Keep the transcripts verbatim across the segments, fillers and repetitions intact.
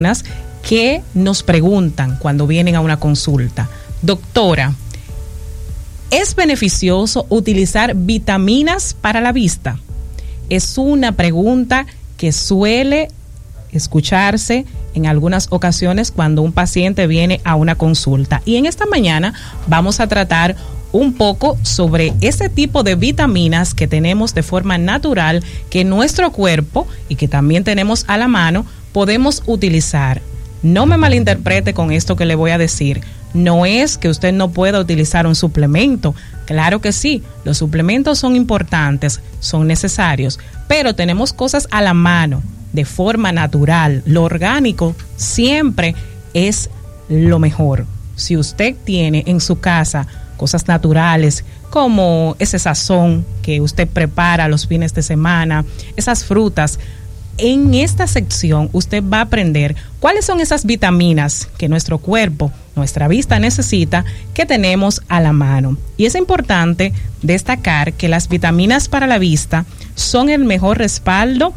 que nos preguntan cuando vienen a una consulta: doctora, ¿es beneficioso utilizar vitaminas para la vista? Es una pregunta que suele escucharse en algunas ocasiones cuando un paciente viene a una consulta. Y en esta mañana vamos a tratar un poco sobre ese tipo de vitaminas que tenemos de forma natural, que nuestro cuerpo y que también tenemos a la mano podemos utilizar. No me malinterprete con esto que le voy a decir. No es que usted no pueda utilizar un suplemento. Claro que sí, los suplementos son importantes, son necesarios, pero tenemos cosas a la mano de forma natural. Lo orgánico siempre es lo mejor. Si usted tiene en su casa cosas naturales como ese sazón que usted prepara los fines de semana, esas frutas, en esta sección usted va a aprender cuáles son esas vitaminas que nuestro cuerpo, nuestra vista necesita, que tenemos a la mano. Y es importante destacar que las vitaminas para la vista son el mejor respaldo.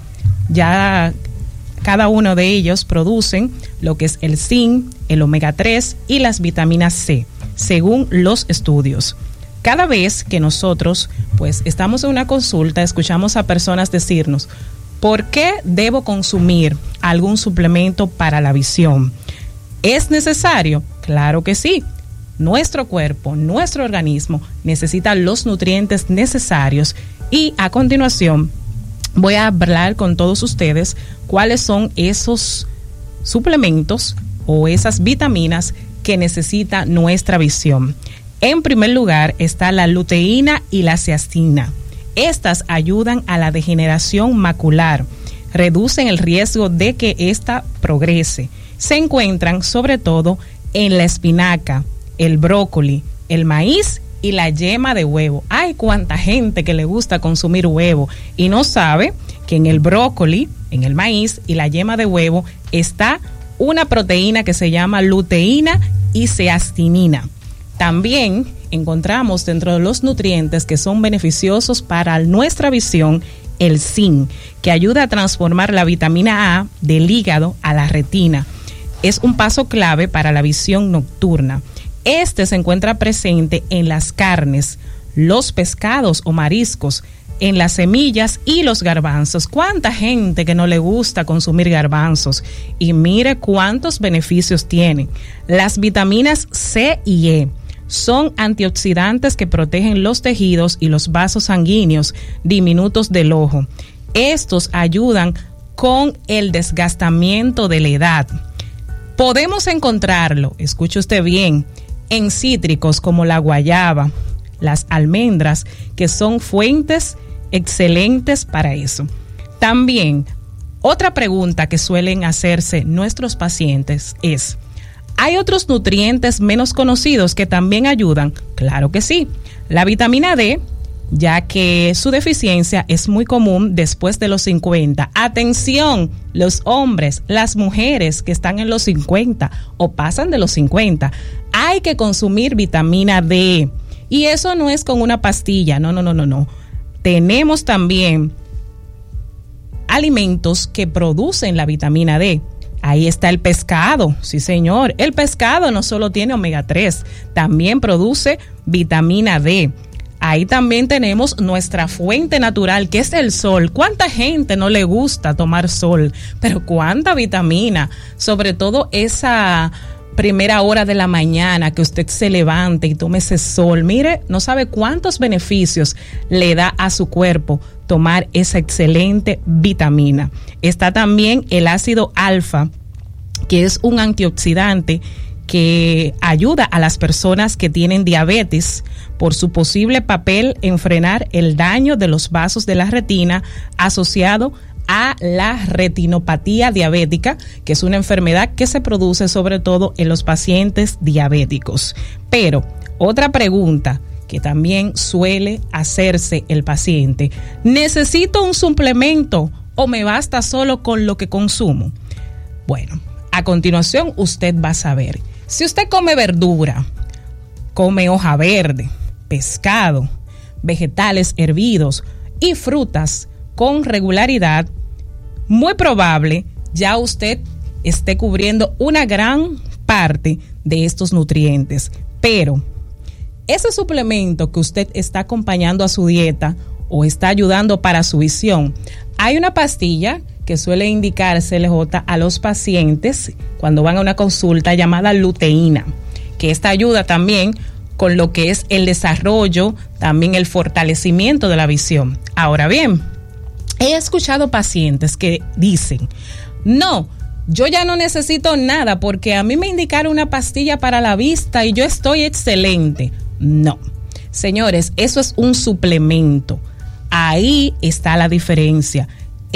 Ya cada uno de ellos producen lo que es el zinc, el omega tres y las vitaminas C, según los estudios. Cada vez que nosotros pues estamos en una consulta, escuchamos a personas decirnos: ¿por qué debo consumir algún suplemento para la visión? ¿Es necesario? Claro que sí. Nuestro cuerpo, nuestro organismo necesita los nutrientes necesarios, y a continuación voy a hablar con todos ustedes cuáles son esos suplementos o esas vitaminas que necesita nuestra visión. En primer lugar está la luteína y la zeaxantina. Estas ayudan a la degeneración macular, reducen el riesgo de que ésta progrese. Se encuentran sobre todo en la espinaca, el brócoli, el maíz y la yema de huevo. Hay cuánta gente que le gusta consumir huevo y no sabe que en el brócoli, en el maíz y la yema de huevo está una proteína que se llama luteína y zeaxantina. También encontramos dentro de los nutrientes que son beneficiosos para nuestra visión el zinc, que ayuda a transformar la vitamina A del hígado a la retina. Es un paso clave para la visión nocturna. Este se encuentra presente en las carnes, los pescados o mariscos, en las semillas y los garbanzos. ¿Cuánta gente que no le gusta consumir garbanzos? Y mire cuántos beneficios tienen. Las vitaminas C y E son antioxidantes que protegen los tejidos y los vasos sanguíneos diminutos del ojo. Estos ayudan con el desgastamiento de la edad. Podemos encontrarlo, escuche usted bien, en cítricos como la guayaba, las almendras, que son fuentes excelentes para eso. También, otra pregunta que suelen hacerse nuestros pacientes es: ¿hay otros nutrientes menos conocidos que también ayudan? Claro que sí. La vitamina D, ya que su deficiencia es muy común después de los cincuenta. Atención, los hombres, las mujeres que están en los cincuenta o pasan de los cincuenta, hay que consumir vitamina D. Y eso no es con una pastilla, no, no, no, no, no. Tenemos también alimentos que producen la vitamina D. Ahí está el pescado, sí señor. El pescado no solo tiene omega tres, también produce vitamina D. Ahí también tenemos nuestra fuente natural, que es el sol. ¿Cuánta gente no le gusta tomar sol? Pero cuánta vitamina, sobre todo esa primera hora de la mañana que usted se levante y tome ese sol. Mire, no sabe cuántos beneficios le da a su cuerpo tomar esa excelente vitamina. Está también el ácido alfa, que es un antioxidante que ayuda a las personas que tienen diabetes por su posible papel en frenar el daño de los vasos de la retina asociado a la retinopatía diabética, que es una enfermedad que se produce sobre todo en los pacientes diabéticos. Pero otra pregunta que también suele hacerse el paciente: ¿necesito un suplemento o me basta solo con lo que consumo? Bueno, a continuación usted va a saber. Si usted come verdura, come hoja verde, pescado, vegetales hervidos y frutas con regularidad, muy probable ya usted esté cubriendo una gran parte de estos nutrientes. Pero ese suplemento que usted está acompañando a su dieta o está ayudando para su visión, hay una pastilla que suele indicar C L J a los pacientes cuando van a una consulta llamada luteína, que esta ayuda también con lo que es el desarrollo, también el fortalecimiento de la visión. Ahora bien, he escuchado pacientes que dicen, no, yo ya no necesito nada porque a mí me indicaron una pastilla para la vista y yo estoy excelente. No, señores, eso es un suplemento. Ahí está la diferencia.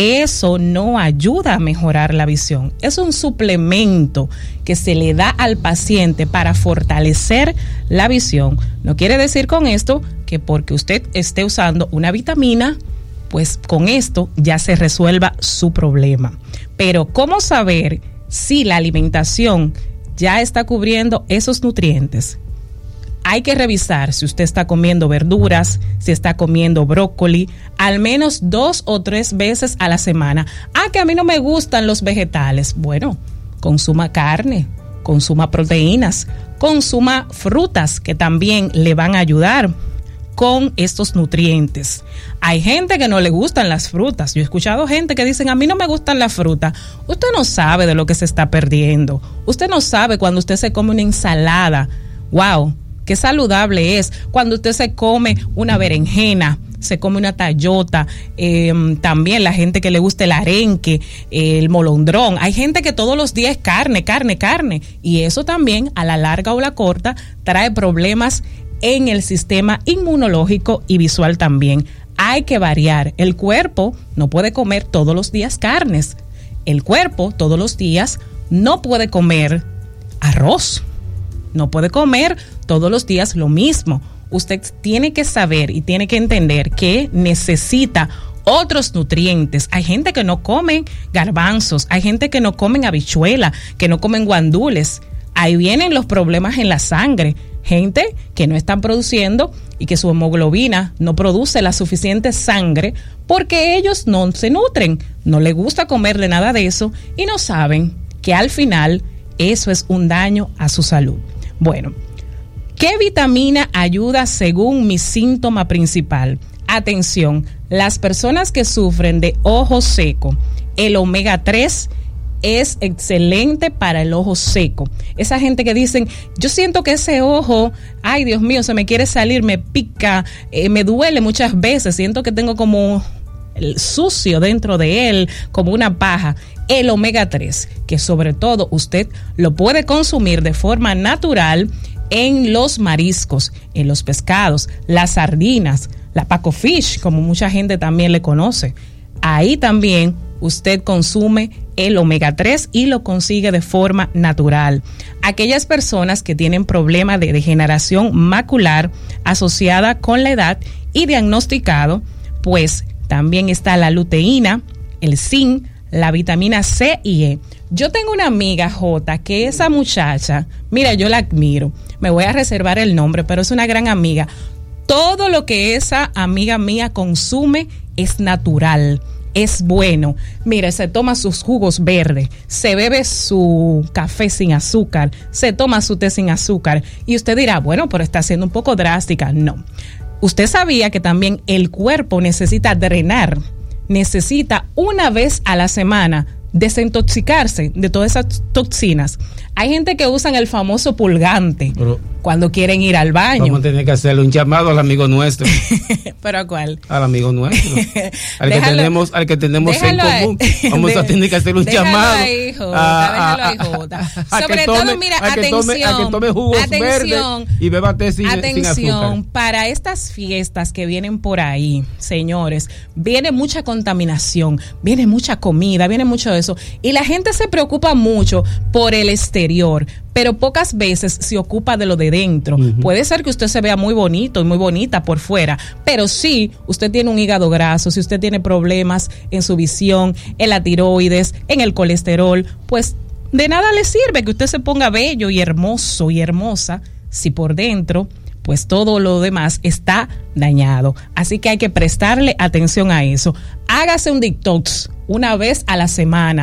Eso no ayuda a mejorar la visión. Es un suplemento que se le da al paciente para fortalecer la visión. No quiere decir con esto que porque usted esté usando una vitamina, pues con esto ya se resuelva su problema. Pero ¿cómo saber si la alimentación ya está cubriendo esos nutrientes? Hay que revisar si usted está comiendo verduras, si está comiendo brócoli, al menos dos o tres veces a la semana. Ah, que a mí no me gustan los vegetales. Bueno, consuma carne, consuma proteínas, consuma frutas que también le van a ayudar con estos nutrientes. Hay gente que no le gustan las frutas. Yo he escuchado gente que dicen, a mí no me gustan las frutas. Usted no sabe de lo que se está perdiendo. Usted no sabe cuando usted se come una ensalada. ¡Wow! Qué saludable es cuando usted se come una berenjena, se come una tallota, eh, también la gente que le gusta el arenque, eh, el molondrón. Hay gente que todos los días es carne, carne, carne. Y eso también, a la larga o la corta, trae problemas en el sistema inmunológico y visual también. Hay que variar. El cuerpo no puede comer todos los días carnes. El cuerpo todos los días no puede comer arroz. No puede comer todos los días lo mismo. Usted tiene que saber y tiene que entender que necesita otros nutrientes. Hay gente que no come garbanzos, hay gente que no comen habichuela, que no comen guandules. Ahí vienen los problemas en la sangre. Gente que no están produciendo y que su hemoglobina no produce la suficiente sangre porque ellos no se nutren, no les gusta comer de nada de eso y no saben que al final eso es un daño a su salud. Bueno, ¿qué vitamina ayuda según mi síntoma principal? Atención, las personas que sufren de ojo seco, el omega tres es excelente para el ojo seco. Esa gente que dicen, yo siento que ese ojo, ay Dios mío, se me quiere salir, me pica, eh, me duele muchas veces, siento que tengo como el sucio dentro de él, como una paja. El omega tres, que sobre todo usted lo puede consumir de forma natural en los mariscos, en los pescados, las sardinas, la Paco Fish, como mucha gente también le conoce. Ahí también usted consume el omega tres y lo consigue de forma natural. Aquellas personas que tienen problemas de degeneración macular asociada con la edad y diagnosticado, pues también está la luteína, el zinc, la vitamina C y E. Yo tengo una amiga, J, que esa muchacha, mira, yo la admiro, me voy a reservar el nombre, pero es una gran amiga. Todo lo que esa amiga mía consume es natural, es bueno. Mire, se toma sus jugos verdes, se bebe su café sin azúcar, se toma su té sin azúcar. Y usted dirá, bueno, pero está siendo un poco drástica. No. Usted sabía que también el cuerpo necesita drenar, necesita una vez a la semana desintoxicarse de todas esas toxinas. Hay gente que usan el famoso pulgante pero, cuando quieren ir al baño. Vamos a tener que hacerle un llamado al amigo nuestro. ¿Pero a cuál? Al amigo nuestro. Al déjalo, que tenemos, al que tenemos en común. Vamos de, a tener que hacer un llamado. Ahí, Jota, a, a, a, a, Sobre todo, tome, mira, a atención. Que tome, a que tome jugos atención, verdes y beba té sin, atención, sin azúcar. Para estas fiestas que vienen por ahí, señores, viene mucha contaminación, viene mucha comida, viene mucho de eso. Y la gente se preocupa mucho por el exterior, pero pocas veces se ocupa de lo de dentro. Uh-huh. Puede ser que usted se vea muy bonito y muy bonita por fuera, pero si usted tiene un hígado graso, si usted tiene problemas en su visión, en la tiroides, en el colesterol, pues de nada le sirve que usted se ponga bello y hermoso y hermosa si por dentro pues todo lo demás está dañado. Así que hay que prestarle atención a eso. Hágase un detox una vez a la semana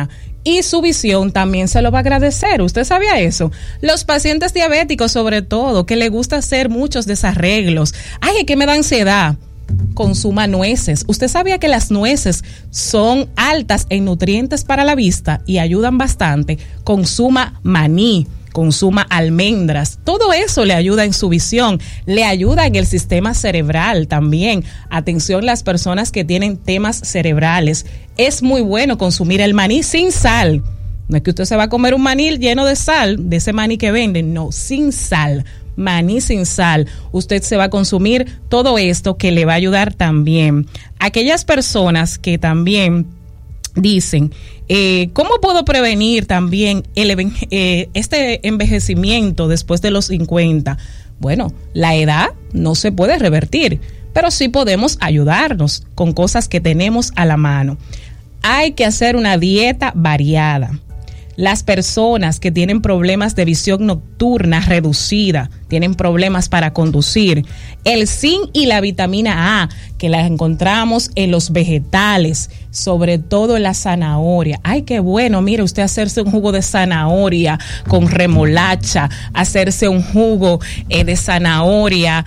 y su visión también se lo va a agradecer. ¿Usted sabía eso? Los pacientes diabéticos, sobre todo, que le gusta hacer muchos desarreglos. Ay, es que me da ansiedad. Consuma nueces. ¿Usted sabía que las nueces son altas en nutrientes para la vista y ayudan bastante? Consuma maní, consuma almendras. Todo eso le ayuda en su visión, le ayuda en el sistema cerebral también. Atención, las personas que tienen temas cerebrales. Es muy bueno consumir el maní sin sal. No es que usted se va a comer un maní lleno de sal, de ese maní que venden, no, sin sal. Maní sin sal. Usted se va a consumir todo esto que le va a ayudar también. Aquellas personas que también dicen, eh, ¿cómo puedo prevenir también el, eh, este envejecimiento después de los cincuenta? Bueno, la edad no se puede revertir, pero sí podemos ayudarnos con cosas que tenemos a la mano. Hay que hacer una dieta variada. Las personas que tienen problemas de visión nocturna reducida, tienen problemas para conducir, el zinc y la vitamina A, que las encontramos en los vegetales, sobre todo en la zanahoria. Ay, qué bueno, mire, usted hacerse un jugo de zanahoria con remolacha, hacerse un jugo eh, de zanahoria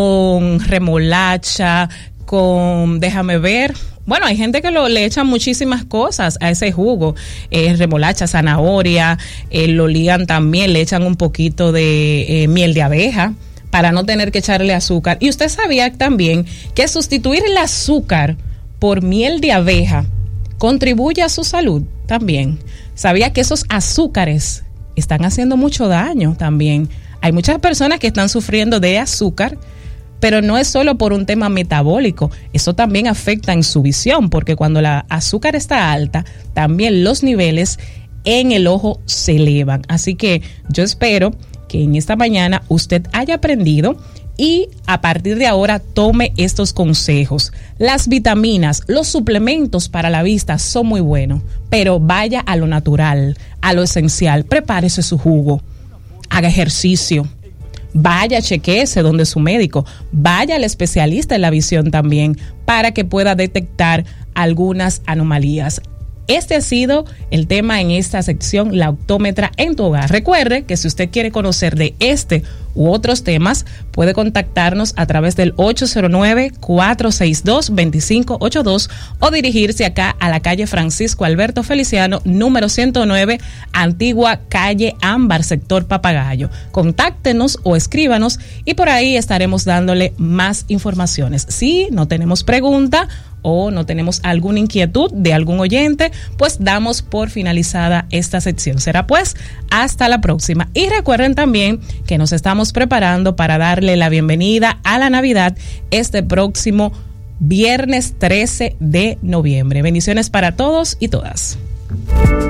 con remolacha, con, déjame ver, bueno, hay gente que lo, le echa muchísimas cosas a ese jugo, eh, remolacha, zanahoria, eh, lo ligan también, le echan un poquito de eh, miel de abeja para no tener que echarle azúcar. Y usted sabía también que sustituir el azúcar por miel de abeja contribuye a su salud también. Sabía que esos azúcares están haciendo mucho daño también. Hay muchas personas que están sufriendo de azúcar, pero no es solo por un tema metabólico, eso también afecta en su visión, porque cuando la azúcar está alta, también los niveles en el ojo se elevan. Así que yo espero que en esta mañana usted haya aprendido y a partir de ahora tome estos consejos. Las vitaminas, los suplementos para la vista son muy buenos, pero vaya a lo natural, a lo esencial. Prepárese su jugo, haga ejercicio. Vaya, chequéese donde su médico, vaya al especialista en la visión también para que pueda detectar algunas anomalías. Este ha sido el tema en esta sección, la optómetra en tu hogar. Recuerde que si usted quiere conocer de este u otros temas, puede contactarnos a través del ocho cero nueve, cuatro seis dos, dos cinco ocho dos o dirigirse acá a la calle Francisco Alberto Feliciano, número ciento nueve, antigua calle Ámbar, sector Papagayo. Contáctenos o escríbanos y por ahí estaremos dándole más informaciones. Si no tenemos pregunta o no tenemos alguna inquietud de algún oyente, pues damos por finalizada esta sección. Será pues hasta la próxima. Y recuerden también que nos estamos preparando para darle la bienvenida a la Navidad este próximo viernes trece de noviembre. Bendiciones para todos y todas.